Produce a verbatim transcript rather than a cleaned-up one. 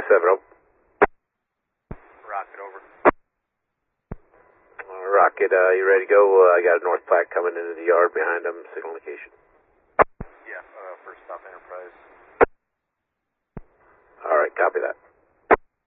seven oh. Rocket over. Uh, Rocket, uh, you ready to go? Uh, I got a North Platte coming into the yard behind them, signal location. Yeah, uh, first stop Enterprise. Alright, copy that.